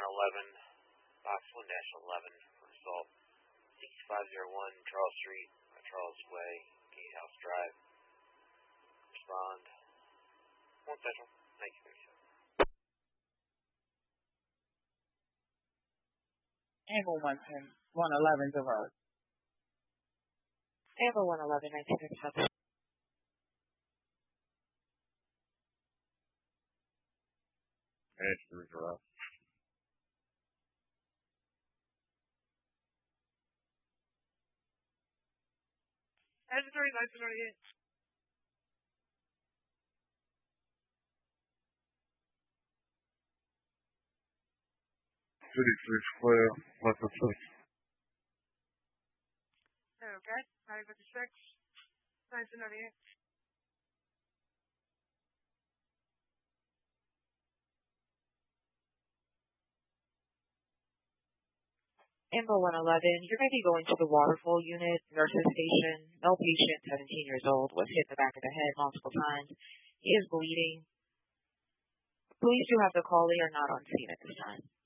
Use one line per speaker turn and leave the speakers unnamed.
11, Box 1 11 for assault. 6501 Charles Street, Charles Way, Gatehouse Drive. Respond. 1 Central, 1937.
Amber 111 to road.
Amber 111, 1937.
Edge 3-0.
Edge 3, 1938.
City 6 clear, left of 6.
Okay, 956, 1998.
Amber 111, you're going to be going to the Waterfall unit, nurses station. Male patient, 17 years old, was hit in the back of the head multiple times. He is bleeding. Police do have the call. They are not on scene at this time.